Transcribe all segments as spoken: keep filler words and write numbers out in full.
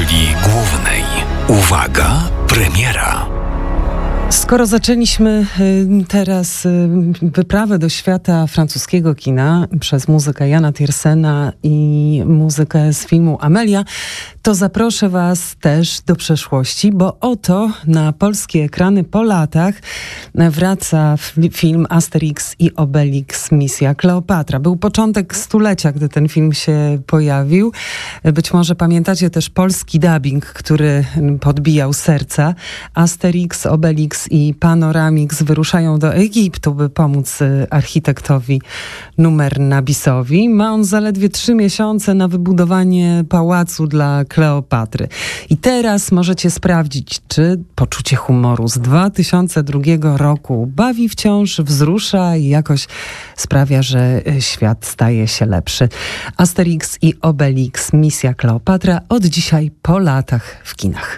roli głównej. Uwaga, premiera. Skoro zaczęliśmy teraz wyprawę do świata francuskiego kina przez muzykę Jana Tiersena i muzykę z filmu Amelia, to zaproszę was też do przeszłości, bo oto na polskie ekrany po latach wraca film Asterix i Obelix Misja Kleopatra. Był początek stulecia, gdy ten film się pojawił. Być może pamiętacie też polski dubbing, który podbijał serca. Asterix, Obelix i Panoramix wyruszają do Egiptu, by pomóc architektowi Numer Nabisowi. Ma on zaledwie trzy miesiące na wybudowanie pałacu dla Kleopatry. I teraz możecie sprawdzić, czy poczucie humoru z dwa tysiące drugiego roku bawi wciąż, wzrusza i jakoś sprawia, że świat staje się lepszy. Asterix i Obelix Misja Kleopatra od dzisiaj po latach w kinach.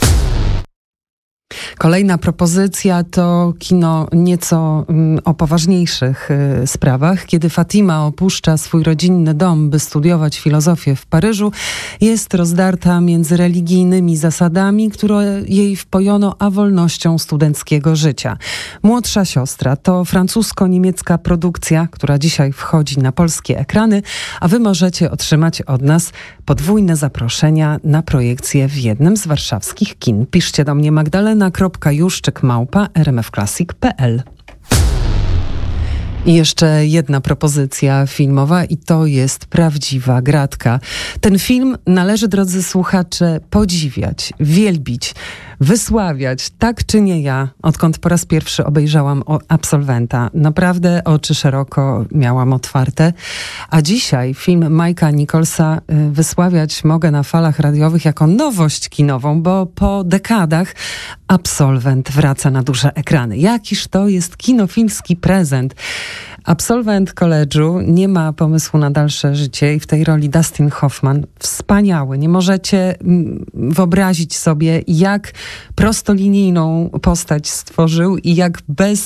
Kolejna propozycja to kino nieco mm, o poważniejszych y, sprawach. Kiedy Fatima opuszcza swój rodzinny dom, by studiować filozofię w Paryżu, jest rozdarta między religijnymi zasadami, które jej wpojono, a wolnością studenckiego życia. Młodsza siostra to francusko-niemiecka produkcja, która dzisiaj wchodzi na polskie ekrany, a wy możecie otrzymać od nas podwójne zaproszenia na projekcję w jednym z warszawskich kin. Piszcie do mnie magdalena kropka juszczyk małpa r m f classic kropka p l. I jeszcze jedna propozycja filmowa i to jest Prawdziwa gratka. Ten film należy, drodzy słuchacze, podziwiać, wielbić, wysławiać. Tak czynię ja, odkąd po raz pierwszy obejrzałam o Absolwenta. Naprawdę oczy szeroko miałam otwarte. A dzisiaj film Majka Nicholsa wysławiać mogę na falach radiowych jako nowość kinową, bo po dekadach Absolwent wraca na duże ekrany. Jakiż to jest kinofilski prezent. Absolwent college'u nie ma pomysłu na dalsze życie i w tej roli Dustin Hoffman wspaniały. Nie możecie wyobrazić sobie, jak prostolinijną postać stworzył i jak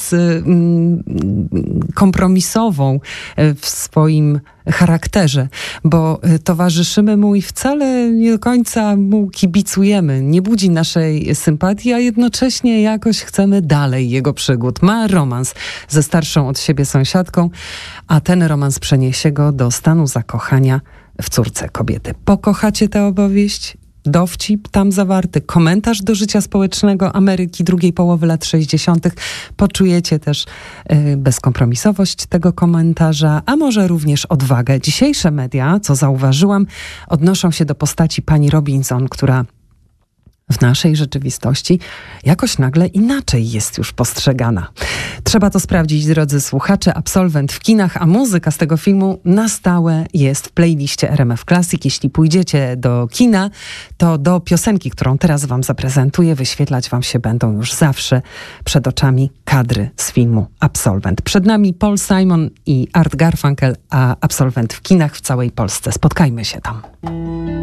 bezkompromisową w swoim charakterze, bo towarzyszymy mu i wcale nie do końca mu kibicujemy. Nie budzi naszej sympatii, a jednocześnie jakoś chcemy dalej jego przygód. Ma romans ze starszą od siebie sąsiadką, a ten romans przeniesie go do stanu zakochania w córce kobiety. Pokochacie tę opowieść? Dowcip tam zawarty, komentarz do życia społecznego Ameryki drugiej połowy lat sześćdziesiątych. Poczujecie też y, bezkompromisowość tego komentarza, a może również odwagę. Dzisiejsze media, co zauważyłam, odnoszą się do postaci pani Robinson, która w naszej rzeczywistości jakoś nagle inaczej jest już postrzegana. Trzeba to sprawdzić, drodzy słuchacze. Absolwent w kinach, a muzyka z tego filmu na stałe jest w playliście R M F Classic. Jeśli pójdziecie do kina, to do piosenki, którą teraz wam zaprezentuję, wyświetlać wam się będą już zawsze przed oczami kadry z filmu Absolwent. Przed nami Paul Simon i Art Garfunkel, a Absolwent w kinach w całej Polsce. Spotkajmy się tam.